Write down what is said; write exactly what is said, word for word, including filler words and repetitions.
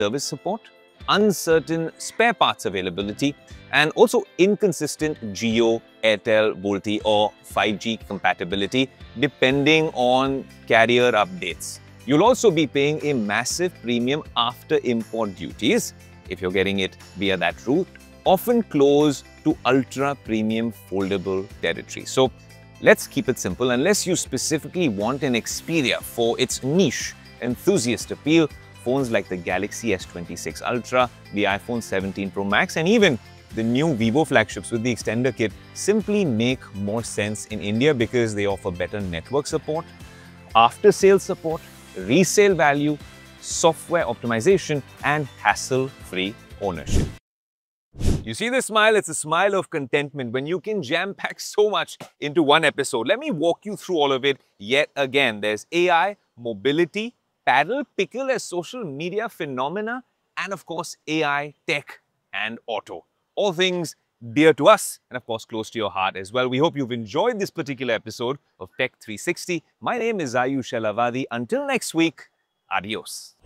service support, uncertain spare parts availability, and also inconsistent Jio, Airtel, VoLTE or five G compatibility depending on carrier updates. You'll also be paying a massive premium after import duties if you're getting it via that route, often close to ultra-premium foldable territory. So let's keep it simple. Unless you specifically want an Xperia for its niche enthusiast appeal, phones like the Galaxy S twenty-six Ultra, the iPhone seventeen Pro Max, and even the new Vivo flagships with the extender kit simply make more sense in India because they offer better network support, after-sales support, resale value, software optimization, and hassle-free ownership. You see this smile? It's a smile of contentment when you can jam-pack so much into one episode. Let me walk you through all of it yet again. There's A I, mobility, paddle, pickle as social media phenomena, and of course A I, tech, and auto. All things dear to us and of course close to your heart as well. We hope you've enjoyed this particular episode of Tech three sixty. My name is Ayush Elavadi. Until next week, adios.